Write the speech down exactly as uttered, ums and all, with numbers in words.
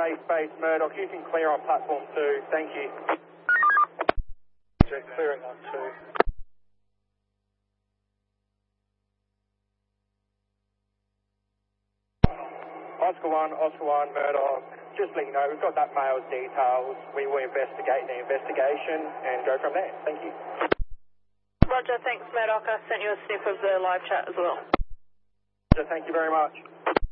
safe space, Murdoch. You can clear on platform two. Thank you. Check clearing on two. Oscar one, Oscar one, Murdoch. Just let you know, we've got that male's details. We will investigate the investigation and go from there. Thank you. Roger, thanks Murdoch. I sent you a snip of the live chat as well. Roger, thank you very much.